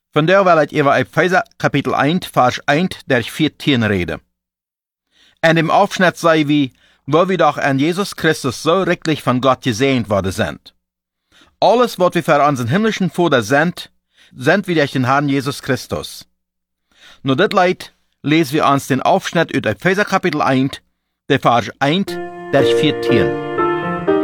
Vandaar wil ik over Epheser kapitel 1, vers 1 der 14 reden. In dem Aufschnitt sei wie, wo wir doch an Jesus Christus so reichlich von Gott gesegnet worden sind. Alles, was wir für unseren himmlischen Vater sind wir durch den Herrn Jesus Christus. Nur dit Leid lesen wir uns den Aufschnitt aus Epheser kapitel 1, der Vers 1 der 14.